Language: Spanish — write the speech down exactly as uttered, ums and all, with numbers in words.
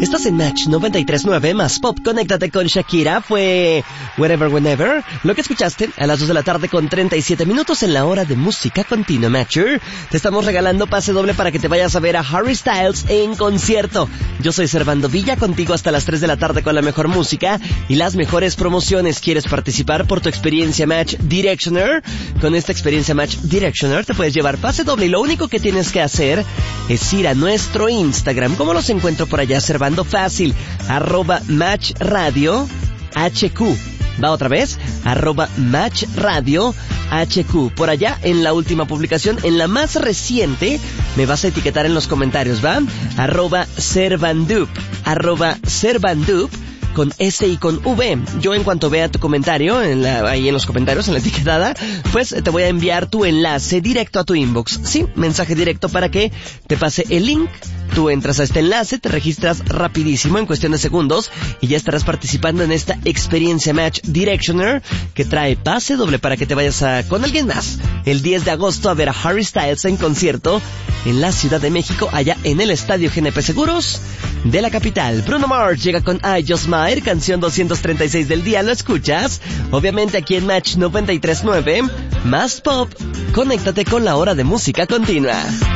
Estás en Match noventa y tres punto nueve más Pop. Conéctate con Shakira. Fue Wherever Whenever. Lo que escuchaste a las dos de la tarde con treinta y siete minutos en la hora de música continua. Matcher, te estamos regalando pase doble para que te vayas a ver a Harry Styles en concierto. Yo soy Servando Villa, contigo hasta las tres de la tarde con la mejor música y las mejores promociones. ¿Quieres participar por tu experiencia Match Directioner? Con esta experiencia Match Directioner te puedes llevar pase doble y lo único que tienes que hacer es ir a nuestro Instagram. ¿Cómo los encuentro por allá? Servando fácil, arroba Match Radio H Q. Va otra vez, arroba Match Radio H Q. Por allá, en la última publicación, en la más reciente, me vas a etiquetar en los comentarios, ¿va? Arroba Servandup, arroba Servandup, con S y con V. Yo en cuanto vea tu comentario, en la, ahí en los comentarios, en la etiquetada, pues te voy a enviar tu enlace directo a tu inbox. Sí, mensaje directo para que te pase el link. Tú entras a este enlace, te registras rapidísimo en cuestión de segundos y ya estarás participando en esta experiencia Match Directioner que trae pase doble para que te vayas a, con alguien más el diez de agosto a ver a Harry Styles en concierto en la Ciudad de México, allá en el Estadio G N P Seguros de la capital. Bruno Mars llega con I Just Might, canción doscientos treinta y seis del día, lo escuchas obviamente aquí en Match noventa y tres punto nueve más Pop. Conéctate con la hora de música continua.